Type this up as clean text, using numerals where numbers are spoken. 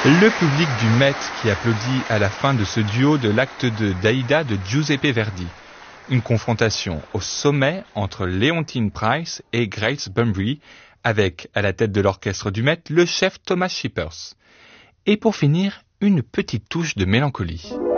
Le public du Met qui applaudit à la fin de ce duo de l'acte 2 d'Aïda de Giuseppe Verdi. Une confrontation au sommet entre Leontyne Price et Grace Bumbry, avec à la tête de l'orchestre du Met le chef Thomas Shippers. Et pour finir, une petite touche de mélancolie.